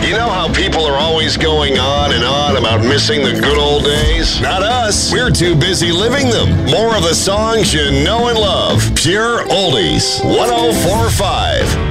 You know how people are always going on and on about missing the good old days? Not us. We're too busy living them. More of the songs you know and love. Pure Oldies. 104.5.